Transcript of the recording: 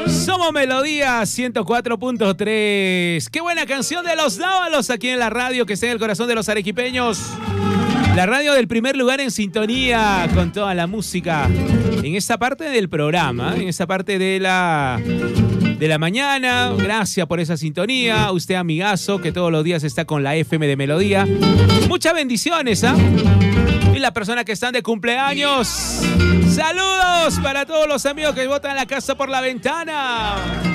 Somos Melodía 104.3. Qué buena canción de Los Dávalos aquí en la radio que está en el corazón de los arequipeños. La radio del primer lugar en sintonía con toda la música. En esta parte del programa, en esta parte de la mañana. Gracias por esa sintonía. Usted, amigazo, que todos los días está con la FM de Melodía. Muchas bendiciones, ¿ah? Y las personas que están de cumpleaños. Saludos para todos los amigos que botan la casa por la ventana.